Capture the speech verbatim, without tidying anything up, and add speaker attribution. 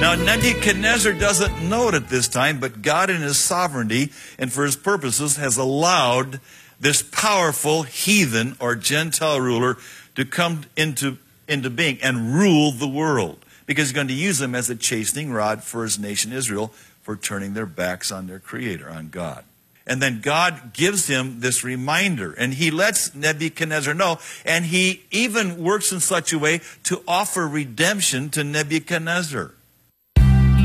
Speaker 1: Now, Nebuchadnezzar doesn't know it at this time, but God in his sovereignty and for his purposes has allowed this powerful heathen or Gentile ruler to come into, into being and rule the world, because he's going to use them as a chastening rod for his nation Israel for turning their backs on their Creator, on God. And then God gives him this reminder, and he lets Nebuchadnezzar know, and he even works in such a way to offer redemption to Nebuchadnezzar.